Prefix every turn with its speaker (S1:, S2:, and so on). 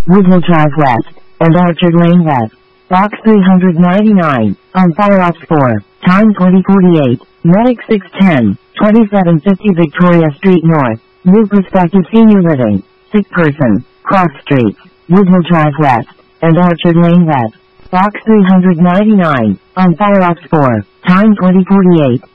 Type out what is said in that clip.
S1: Woodhill Drive West, and Orchard Lane West. Box 399, on Fireops 4, time 2048, Medic 610, 2750 Victoria Street North, New Perspective Senior Living, sick person, cross streets, Woodhill Drive West, and Orchard Lane West. Box 399, on Fireops 4, time 2048,